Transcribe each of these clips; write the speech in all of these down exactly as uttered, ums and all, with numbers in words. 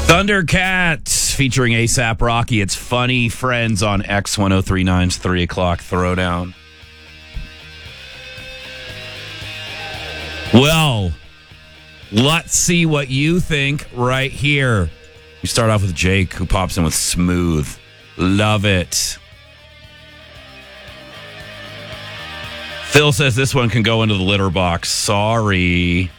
Thundercats featuring ASAP Rocky. It's Funny Friends on X ten thirty-nine's three o'clock Throwdown. Well, let's see what you think right here. We start off with Jake, who pops in with Smooth. Love it. Phil says this one can go into the litter box. Sorry.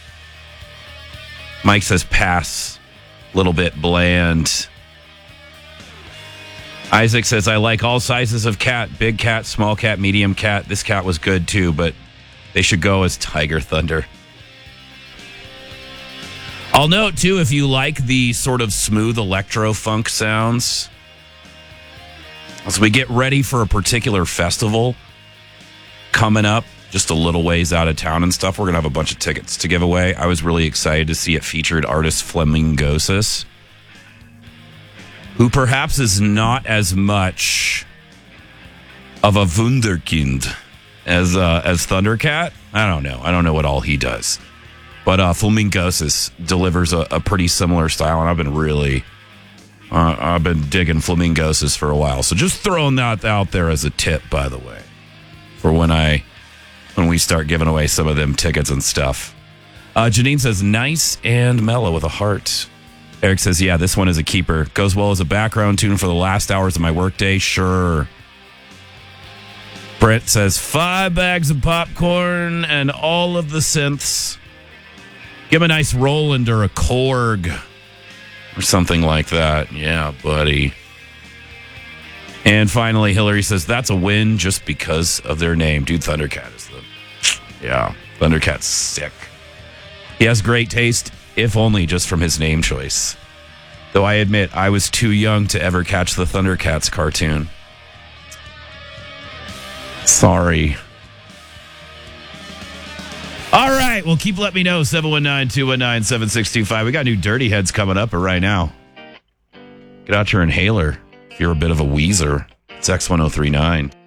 Mike says pass. Little bit bland. Isaac says, I like all sizes of cat. Big cat, small cat, medium cat. This cat was good too, but they should go as Tiger Thunder. I'll note too, if you like the sort of smooth electro funk sounds, as we get ready for a particular festival coming up just a little ways out of town and stuff, we're going to have a bunch of tickets to give away. I was really excited to see it featured artist Flamingosis, who perhaps is not as much of a wunderkind as uh, as Thundercat. I don't know. I don't know what all he does. But uh, Flamingosis delivers a, a pretty similar style, and I've been really, uh, I've been digging Flamingosis for a while. So just throwing that out there as a tip, by the way, for when I, when we start giving away some of them tickets and stuff. Uh, Janine says, nice and mellow with a heart. Eric says, yeah, this one is a keeper. Goes well as a background tune for the last hours of my workday. Sure. Brent says, five bags of popcorn and all of the synths. Give him a nice Roland or a Korg or something like that. Yeah, buddy. And finally, Hillary says, that's a win just because of their name. Dude, Thundercat is the... Yeah, Thundercat's sick. He has great taste, if only just from his name choice. Though I admit, I was too young to ever catch the Thundercats cartoon. Sorry. All right, well, keep letting me know. seven one nine, two one nine, seven six two five. We got new Dirty Heads coming up right now. Get out your inhaler if you're a bit of a wheezer. It's X ten thirty-nine.